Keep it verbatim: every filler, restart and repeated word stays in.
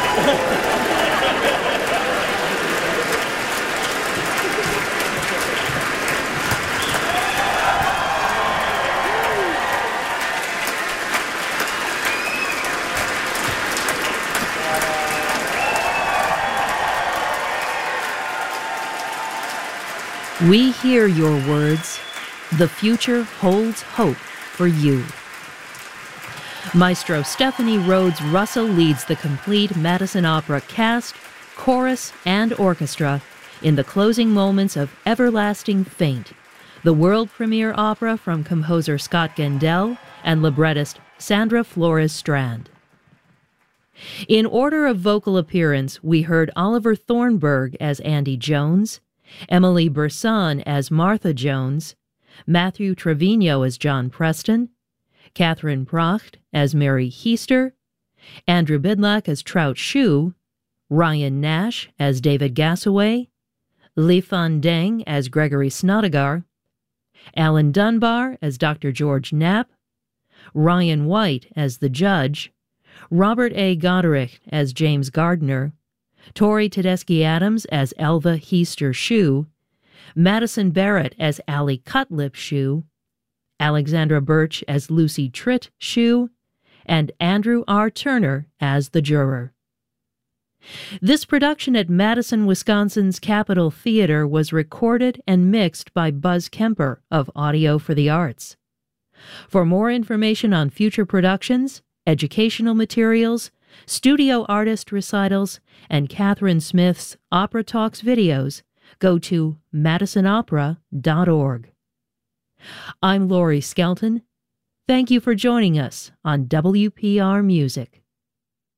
We hear your words. The future holds hope for you. Maestro Stephanie Rhodes Russell leads the complete Madison Opera cast, chorus, and orchestra in the closing moments of Everlasting Faint, the world premiere opera from composer Scott Gendel and librettist Sandra Flores Strand. In order of vocal appearance, we heard Oliver Thornburg as Andy Jones, Emily Burson as Martha Jones, Matthew Trevino as John Preston, Catherine Pracht as Mary Heister, Andrew Bidlack as Trout Shue, Ryan Nash as David Gassaway, Li Fan Deng as Gregory Snodagar, Alan Dunbar as Doctor George Knapp, Ryan White as the judge, Robert A. Goderick as James Gardner, Tori Tedeschi Adams as Elva Heister Shue, Madison Barrett as Allie Cutlip Shue, Alexandra Birch as Lucy Tritt Shue, and Andrew R. Turner as the juror. This production at Madison, Wisconsin's Capitol Theater was recorded and mixed by Buzz Kemper of Audio for the Arts. For more information on future productions, educational materials, studio artist recitals, and Catherine Smith's Opera Talks videos, go to madison opera dot org. I'm Laurie Skelton. Thank you for joining us on W P R Music.